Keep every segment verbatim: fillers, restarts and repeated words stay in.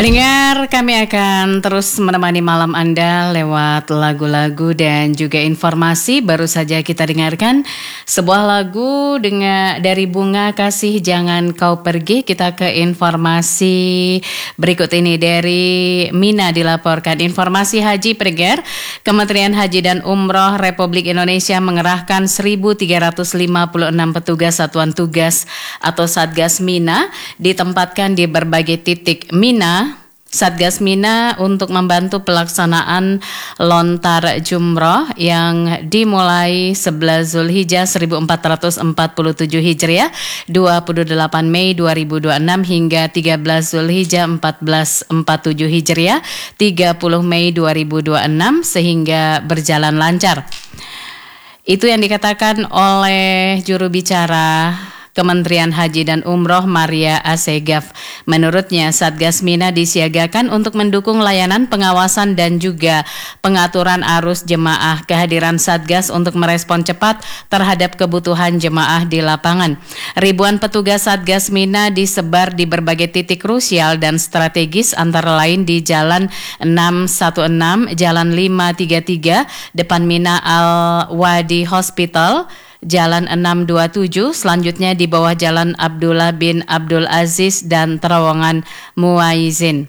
Pendengar, kami akan terus menemani malam Anda lewat lagu-lagu dan juga informasi. Baru saja kita dengarkan sebuah lagu dengan dari Bunga Kasih Jangan Kau Pergi. Kita ke informasi berikut ini dari Mina dilaporkan. Informasi haji pendengar, Kementerian Haji dan Umroh Republik Indonesia mengerahkan seribu tiga ratus lima puluh enam petugas satuan tugas atau Satgas Mina ditempatkan di berbagai titik Mina. Satgas Mina untuk membantu pelaksanaan lontar jumroh yang dimulai sebelas Zulhijjah seribu empat ratus empat puluh tujuh Hijriah dua puluh delapan Mei dua ribu dua puluh enam hingga tiga belas Zulhijjah seribu empat ratus empat puluh tujuh Hijriah tiga puluh Mei dua ribu dua puluh enam sehingga berjalan lancar. Itu yang dikatakan oleh juru bicara Kementerian Haji dan Umroh Maria Assegaf. Menurutnya, Satgas Mina disiagakan untuk mendukung layanan pengawasan dan juga pengaturan arus jemaah. Kehadiran Satgas untuk merespon cepat terhadap kebutuhan jemaah di lapangan. Ribuan petugas Satgas Mina disebar di berbagai titik krusial dan strategis, antara lain di Jalan enam satu enam, Jalan lima tiga tiga, depan Mina Al-Wadi Hospital, Jalan enam dua tujuh, selanjutnya di bawah Jalan Abdullah bin Abdul Aziz dan terowongan Muaizin.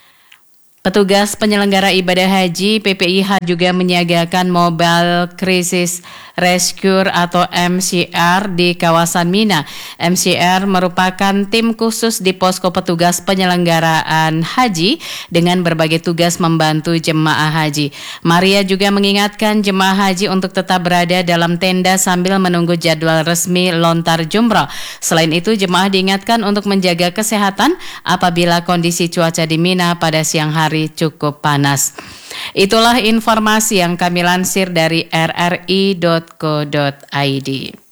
Petugas penyelenggara ibadah haji P P I H juga menyiagakan Mobile Crisis Rescue atau M C R di kawasan Mina. M C R merupakan tim khusus di posko petugas penyelenggaraan haji dengan berbagai tugas membantu jemaah haji. Maria juga mengingatkan jemaah haji untuk tetap berada dalam tenda sambil menunggu jadwal resmi lontar jumroh. Selain itu, jemaah diingatkan untuk menjaga kesehatan apabila kondisi cuaca di Mina pada siang hari cukup panas. Itulah informasi yang kami lansir dari r r i dot co dot i d.